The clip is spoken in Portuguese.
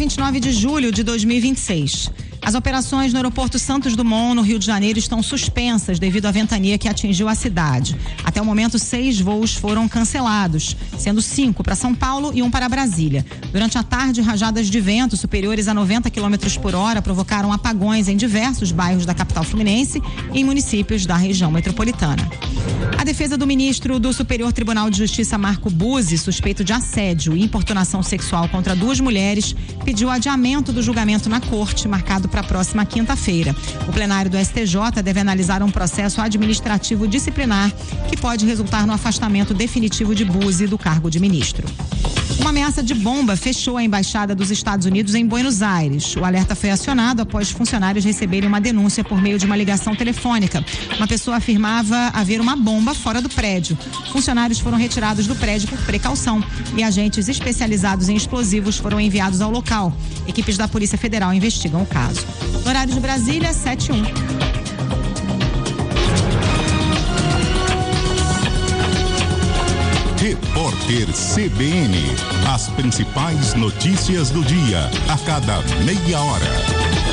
29 de julho de 2026. As operações no aeroporto Santos Dumont, no Rio de Janeiro, estão suspensas devido à ventania que atingiu a cidade. Até o momento, 6 voos foram cancelados, sendo 5 para São Paulo e 1 para Brasília. Durante a tarde, rajadas de vento superiores a 90 km por hora provocaram apagões em diversos bairros da capital fluminense e em municípios da região metropolitana. A defesa do ministro do Superior Tribunal de Justiça, Marco Buzzi, suspeito de assédio e importunação sexual contra 2 mulheres, pediu adiamento do julgamento na corte, marcado para a próxima quinta-feira. O plenário do STJ deve analisar um processo administrativo disciplinar que pode resultar no afastamento definitivo de Buzzi do cargo de ministro. Uma ameaça de bomba fechou a embaixada dos Estados Unidos em Buenos Aires. O alerta foi acionado após funcionários receberem uma denúncia por meio de uma ligação telefônica. Uma pessoa afirmava haver uma bomba fora do prédio. Funcionários foram retirados do prédio por precaução e agentes especializados em explosivos foram enviados ao local. Equipes da Polícia Federal investigam o caso. No horário de Brasília, 7:01. Repórter CBN. As principais notícias do dia, a cada meia hora.